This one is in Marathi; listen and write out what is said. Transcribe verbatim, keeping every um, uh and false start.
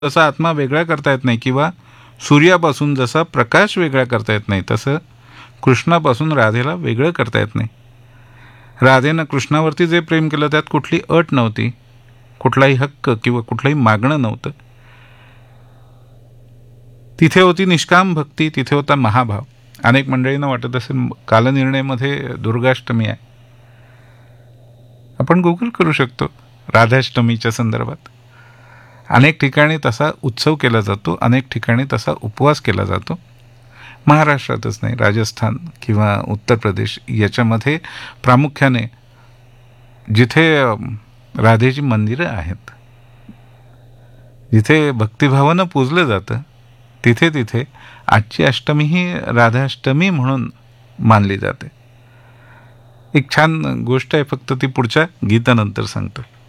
तसा आत्मा वेगळा करता येत नाही, किंवा सूर्यापासून जसा प्रकाश वेगळा करता येत नाही, तसं कृष्णापासून राधेला वेगळं करता येत नाही. राधेनं कृष्णावरती जे प्रेम केलं त्यात कुठली अट नव्हती, कुठलाही हक्क किंवा कुठलंही मागणं नव्हतं. तिथे होती निष्काम भक्ती, तिथे होता महाभाव. अनेक मंडळींना वाटत असेल कालनिर्णयमध्ये दुर्गाष्टमी आहे. आपण गुगल करू शकतो राधाष्टमीच्या संदर्भात. अनेक ठिकाणी तसा उत्सव केला जातो, अनेक ठिकाणी तसा उपवास केला जातो. महाराष्ट्रातच नाही, राजस्थान किंवा उत्तर प्रदेश याच्यामध्ये प्रामुख्याने जिथे राधेची मंदिरं आहेत, जिथे भक्तिभावानं पूजलं जातं, तिथे तिथे आजची अष्टमी ही राधाष्टमी म्हणून मानली जाते. एक छान गोष्ट आहे, फक्त ती पुढच्या गीतानंतर सांगतो.